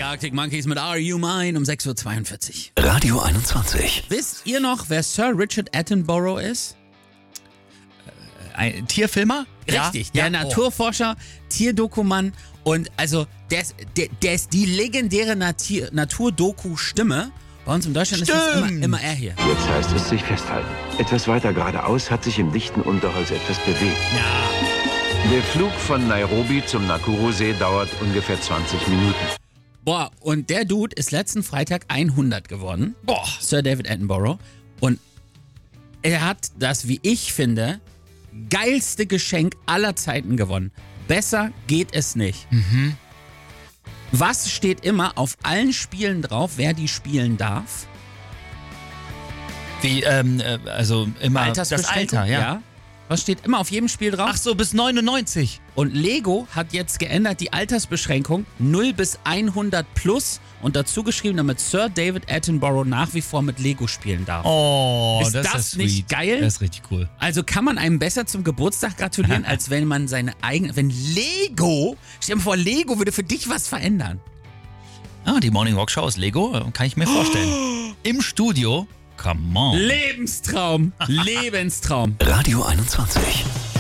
Arctic Monkeys mit Are You Mine um 6.42 Uhr. Radio 21. Wisst ihr noch, wer Sir Richard Attenborough ist? Ein Tierfilmer? Richtig, Ja? der Naturforscher, Tierdokument und also der ist die legendäre Naturdoku-Stimme. Bei uns in Deutschland ist das immer er hier. Jetzt heißt es sich festhalten. Etwas weiter geradeaus hat sich im dichten Unterholz etwas bewegt. Ja. Der Flug von Nairobi zum Nakuru-See dauert ungefähr 20 Minuten. Boah, und der Dude ist letzten Freitag 100 geworden. Boah. Sir David Attenborough. Und er hat das, wie ich finde, geilste Geschenk aller Zeiten gewonnen. Besser geht es nicht. Was steht immer auf allen Spielen drauf, wer die spielen darf? Wie, also immer das Altersbeschränkung, Alter, ja. Was steht immer auf jedem Spiel drauf? Ach so, bis 99. Und Lego hat jetzt geändert die Altersbeschränkung 0 bis 100 plus und dazu geschrieben, damit Sir David Attenborough nach wie vor mit Lego spielen darf. Oh, Ist das ja nicht sweet. geil? Das ist richtig cool. Also kann man einem besser zum Geburtstag gratulieren, als wenn man seine eigene... Wenn Lego... Stell dir mal vor, Lego würde für dich was verändern. Ah, die Morning Rock Show aus Lego, kann ich mir vorstellen. Im Studio, come on. Lebenstraum. Lebenstraum. Radio 21.